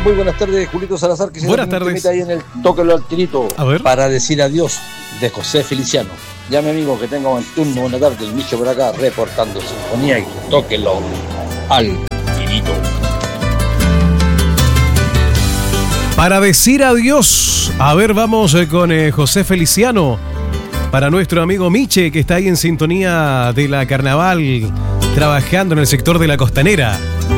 Muy buenas tardes, Julito Salazar. Que buenas tardes. Ahí en el Tóquelo al Tirito. A ver. Para decir adiós, de José Feliciano. Ya, mi amigo, que tenga buen turno, buena tarde. El Micho por acá, reportando sinfonía y tóquelo al Tirito. Para decir adiós, a ver, vamos con José Feliciano. Para nuestro amigo Miche, que está ahí en sintonía de la Carnaval, trabajando en el sector de la Costanera.